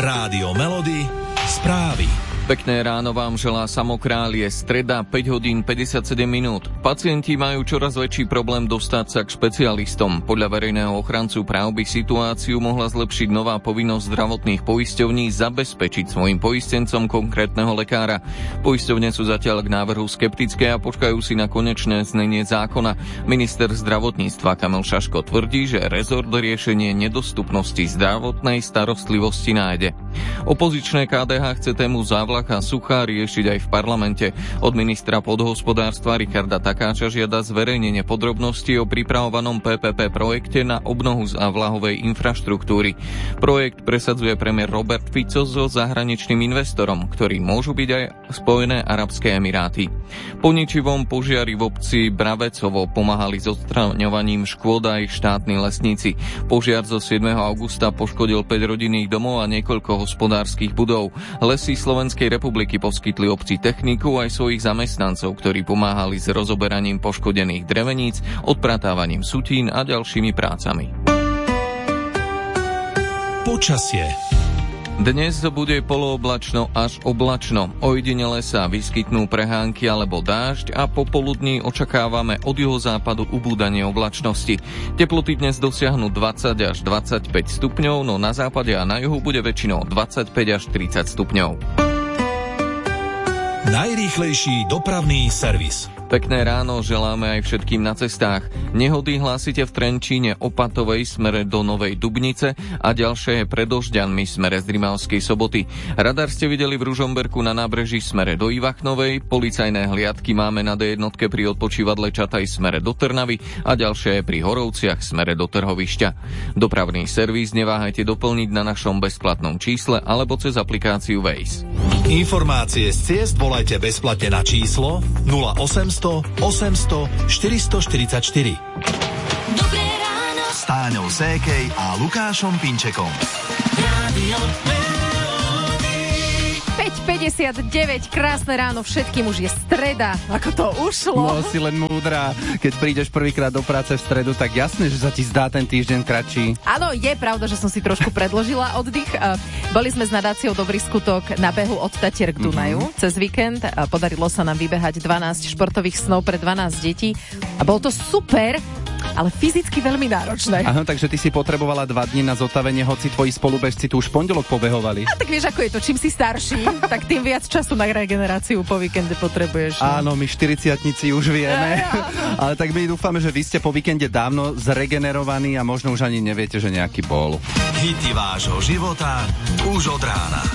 Rádio Melody, správy. Pekné ráno vám želá Samokrál, je streda, 5 hodín 57 minút. Pacienti majú čoraz väčší problém dostať sa k špecialistom. Podľa verejného ochrancu práv by situáciu mohla zlepšiť nová povinnosť zdravotných poisťovní zabezpečiť svojim poistencom konkrétneho lekára. Poisťovne sú zatiaľ k návrhu skeptické a počkajú si na konečné znenie zákona. Minister zdravotníctva Kamil Šaško tvrdí, že rezort riešenie nedostupnosti zdravotnej starostlivosti nájde. Opozičné KDH chce tému závlaha sucha riešiť aj v parlamente. Od ministra podhospodárstva Richarda Takáča žiada zverejnenie podrobností o pripravovanom PPP projekte na obnohu závlahovej infraštruktúry. Projekt presadzuje premiér Robert Fico so zahraničným investorom, ktorý môžu byť aj Spojené arabské emiráty. Po ničivom požiari v obci Bravecovo pomáhali s odstraňovaním škôd aj štátni lesníci. Požiar zo 7. augusta poškodil 5 rodinných domov a niekoľko hospodárskych budov. Lesy Slovenskej republiky poskytli obci techniku aj svojich zamestnancov, ktorí pomáhali s rozoberaním poškodených dreveníc, odpratávaním sutín a ďalšími prácami. Počasie. Dnes bude polooblačno až oblačno. Ojedinele sa vyskytnú prehánky alebo dážď a popoludní očakávame od juhozápadu ubúdanie oblačnosti. Teploty dnes dosiahnu 20 až 25 stupňov, no na západe a na juhu bude väčšinou 25 až 30 stupňov. Najrýchlejší dopravný servis. Pekné ráno želáme aj všetkým na cestách. Nehody hlásite v Trenčíne Opatovej smere do Novej Dubnice a ďalšie je pred Dožďanmi smere z Rimavskej Soboty. Radar ste videli v Ružomberku na nábreží smere do Ivachnovej, policajné hliadky máme na D1 pri odpočívadle Čataj smere do Trnavy a ďalšie je pri Horovciach smere do Trhovišťa. Dopravný servis neváhajte doplniť na našom bezplatnom čísle alebo cez aplikáciu Waze. Informácie z ciest volajte bezplatne na číslo 0800 800 444. Dobré ráno S Táňou Sékej a Lukášom Pinčekom. Rádio 5:59, krásne ráno všetkým, už je streda, ako to ušlo. No si len múdra, keď prídeš prvýkrát do práce v stredu, tak jasné, že sa ti zdá ten týždeň kratší. Áno, je pravda, že som si trošku predložila oddych. Boli sme s nadáciou Dobrý skutok na behu od Tatier k Dunaju cez víkend. Podarilo sa nám vybehať 12 športových snov pre 12 detí a bolo to super, ale fyzicky veľmi náročné. Áno, takže ty si potrebovala 2 dni na zotavenie, hoci tvoji spolubežci tu už pondelok pobehovali. A tak vieš, ako je to, čím si starší, tak tým viac času na regeneráciu po víkende potrebuješ. Áno, my 40-tnici už vieme, ale tak my dúfame, že vy ste po víkende dávno zregenerovaní a možno už ani neviete, že nejaký bol. Hity vášho života už od rána.